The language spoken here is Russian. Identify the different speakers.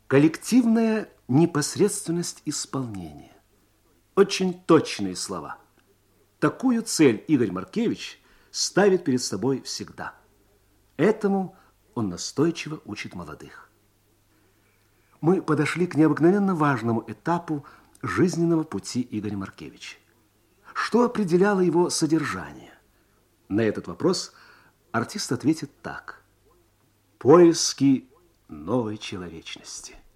Speaker 1: Коллективная непосредственность исполнения. Очень точные слова. Такую цель Игорь Маркевич ставит перед собой всегда. Этому он настойчиво учит молодых. Мы подошли к необыкновенно важному этапу жизненного пути Игоря Маркевича. Что определяло его содержание? На этот вопрос артист ответит так. Поиски новой человечности.